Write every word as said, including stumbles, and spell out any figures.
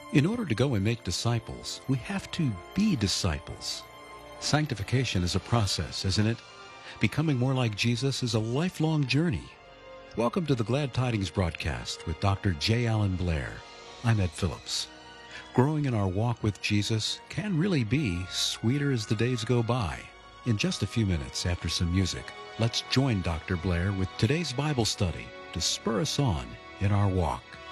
In order to go and make disciples, we have to be disciples. Sanctification is a process, isn't it? Becoming more like Jesus is a lifelong journey. Welcome to the Glad Tidings broadcast with Doctor J. Allen Blair. I'm Ed Phillips. Growing in our walk with Jesus can really be sweeter as the days go by. In just a few minutes after some music, let's join Doctor Blair with today's Bible study to spur us on in our walk.